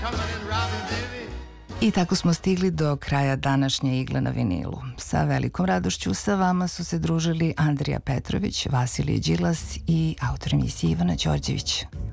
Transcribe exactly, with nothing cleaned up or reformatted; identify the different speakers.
Speaker 1: I tako smo stigli do kraja današnje Igle na vinilu. Sa velikom radošću sa vama su se družili Andrija Petrović, Vasilije Đilas i autor emisije Ivana Đorđević.